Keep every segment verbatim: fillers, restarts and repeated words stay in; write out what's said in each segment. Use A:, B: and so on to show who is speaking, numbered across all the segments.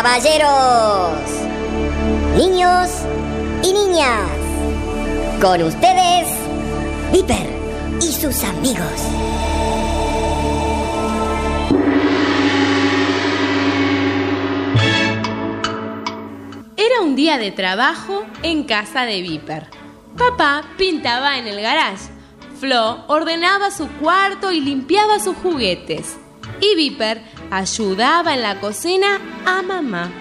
A: Caballeros, niños y niñas, con ustedes, Viper y sus amigos.
B: Era un día de trabajo en casa de Viper. Papá pintaba en el garage. Flo ordenaba su cuarto y limpiaba sus juguetes. Y Viper ayudaba en la cocina a mamá.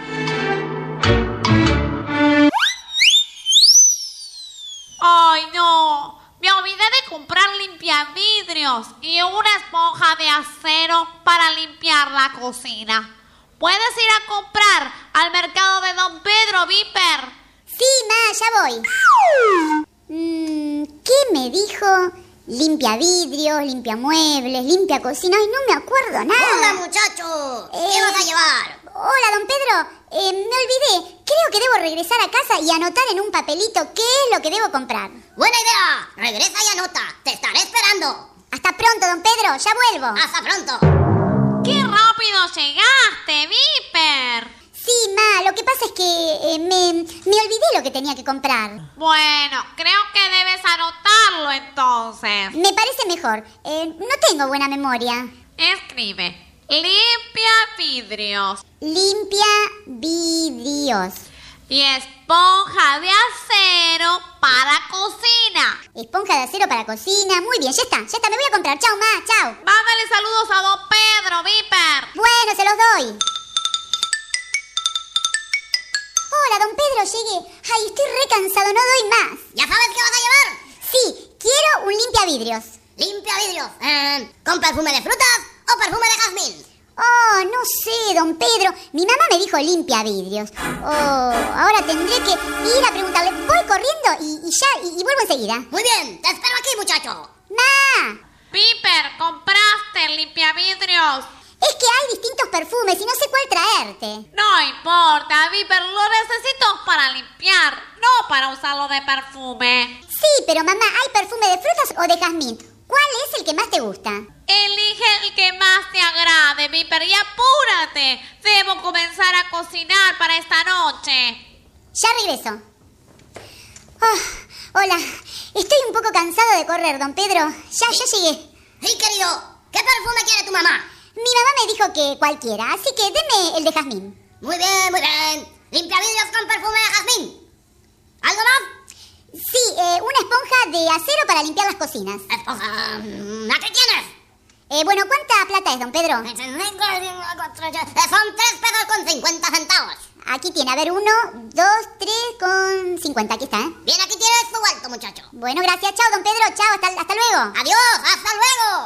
C: ¡Ay, no! Me olvidé de comprar limpiavidrios y una esponja de acero para limpiar la cocina. ¿Puedes ir a comprar al mercado de Don Pedro, Viper?
D: Sí, ma, ya voy. Mm, ¿Qué me dijo? Limpia vidrios, limpia muebles, limpia cocina. Ay, no me acuerdo nada.
A: Hola, muchachos.
D: Eh,
A: ¿Qué vas a llevar?
D: Hola, don Pedro. Eh, me olvidé. Creo que debo regresar a casa y anotar en un papelito qué es lo que debo comprar.
A: Buena idea. Regresa y anota. Te estaré esperando.
D: Hasta pronto, don Pedro. Ya vuelvo.
A: Hasta pronto.
C: ¡Qué rápido llegaste, Viper!
D: Sí, ma, lo que pasa es que eh, me, me olvidé lo que tenía que comprar.
C: Bueno, creo que debes anotarlo entonces.
D: Me parece mejor. Eh, no tengo buena memoria.
C: Escribe: limpia vidrios
D: Limpia vidrios.
C: y esponja de acero para cocina.
D: Esponja de acero para cocina. Muy bien, ya está, ya está. Me voy a comprar. Chao, ma, chao.
C: Mándale saludos a Don Pedro, Viper.
D: Bueno, se los doy. Hola, don Pedro, llegué. Ay, estoy re cansado, no doy más.
A: ¿Ya sabes qué vas a llevar?
D: Sí, quiero un limpiavidrios.
A: Limpia vidrios. Eh, ¿Con perfume de frutas o perfume de jazmín?
D: Oh, no sé, don Pedro. Mi mamá me dijo limpiavidrios. Oh, ahora tendré que ir a preguntarle. Voy corriendo y, y ya, y, y vuelvo enseguida.
A: Muy bien, te espero aquí, muchacho.
D: ¡Ma!
C: Viper, ¿compraste el limpiavidrios?
D: Es que hay distintos perfumes y no sé cuál traerte.
C: No importa, Viper, lo necesito para limpiar, no para usarlo de perfume.
D: Sí, pero mamá, ¿hay perfume de frutas o de jazmín? ¿Cuál es el que más te gusta?
C: Elige el que más te agrade, Viper, y apúrate. Debo comenzar a cocinar para esta noche.
D: Ya regreso. Oh, hola, estoy un poco cansado de correr, don Pedro. Ya, ya llegué.
A: Sí, querido, ¿qué perfume quiere tu mamá?
D: Mi mamá me dijo que cualquiera, así que deme el de jazmín.
A: Muy bien, muy bien. Limpia vidrios con perfume de jazmín. ¿Algo más?
D: Sí, eh, una esponja de acero para limpiar las cocinas.
A: Esponja. ¿Aquí tienes?
D: Eh, bueno, ¿cuánta plata es, don Pedro?
A: Son tres pesos con cincuenta centavos.
D: Aquí tiene, a ver, uno, dos, tres con cincuenta. Aquí está, ¿eh?
A: Bien, aquí tienes tu vuelto, muchacho.
D: Bueno, gracias. Chao, don Pedro. Chao, hasta, hasta luego.
A: Adiós, hasta luego.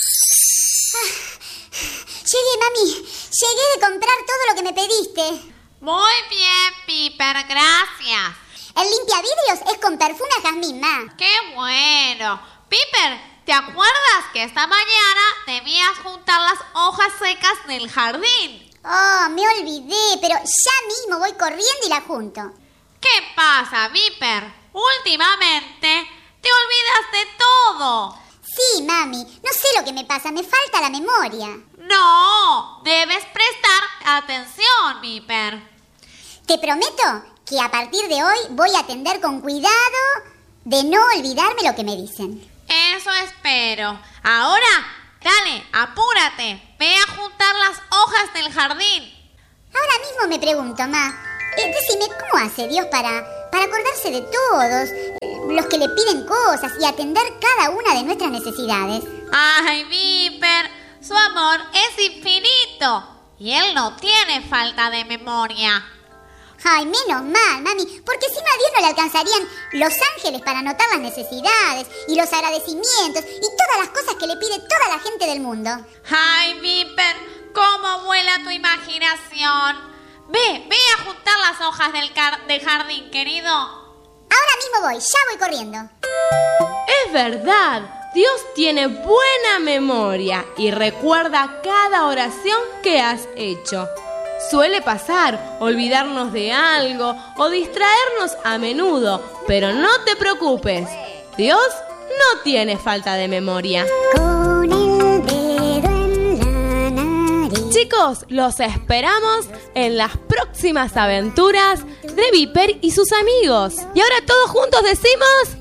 D: Ah, llegué, mami. Llegué de comprar todo lo que me pediste.
C: Muy bien, Viper, gracias.
D: El limpiavidrios es con perfume a jazmín, ma.
C: ¡Qué bueno! Piper, ¿te acuerdas que esta mañana debías juntar las hojas secas del jardín?
D: Oh, me olvidé, pero ya mismo voy corriendo y la junto.
C: ¿Qué pasa, Viper? Últimamente te olvidas de todo.
D: Sí, mami, no sé lo que me pasa, me falta la memoria.
C: No, debes prestar atención, Viper.
D: Te prometo que a partir de hoy voy a atender con cuidado de no olvidarme lo que me dicen.
C: Eso espero. Ahora, dale, apúrate. Ve a juntar las hojas del jardín.
D: Ahora mismo me pregunto, ma, eh, decime, ¿cómo hace Dios para, para acordarse de todos eh, los que le piden cosas y atender cada una de nuestras necesidades?
C: Ay, Viper, su amor es infinito y él no tiene falta de memoria.
D: Ay, menos mal, mami, porque si no a Dios no le alcanzarían los ángeles para anotar las necesidades y los agradecimientos y todas las cosas que le pide toda la gente del mundo.
C: Ay, Viper, cómo vuela tu imaginación. Ve, ve a juntar las hojas del, car- del jardín, querido.
D: Ahora mismo voy, ya voy corriendo.
B: Es verdad, Dios tiene buena memoria y recuerda cada oración que has hecho. Suele pasar, olvidarnos de algo o distraernos a menudo, pero no te preocupes, Dios no tiene falta de memoria.
D: Con el dedo en la nariz.
B: chicos, los esperamos en las próximas aventuras de Viper y sus amigos. Y ahora todos juntos decimos...